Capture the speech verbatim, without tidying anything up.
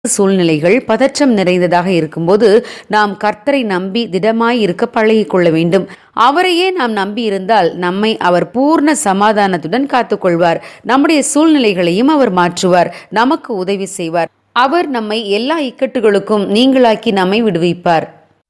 சூழ்நிலைகள் பதற்றம் நிறைந்ததாக இருக்கும்போது நாம் கர்த்தரை நம்பி திடமாய் இருக்க பழகிக் கொள்ள வேண்டும். அவரையே நாம் நம்பி இருந்தால் நம்மை அவர் பூர்ண சமாதானத்துடன் காத்துக்கொள்வார். நம்முடைய சூழ்நிலைகளையும் அவர் மாற்றுவார், நமக்கு உதவி செய்வார். அவர் நம்மை எல்லா இக்கட்டுகளுக்கும் நீங்களாக்கி நம்மை விடுவிப்பார்.